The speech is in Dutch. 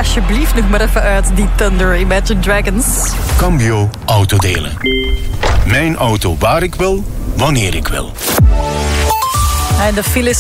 alsjeblieft nog maar even uit, die Thunder, Imagine Dragons. Cambio Autodelen. Mijn auto waar ik wil, wanneer ik wil. En de files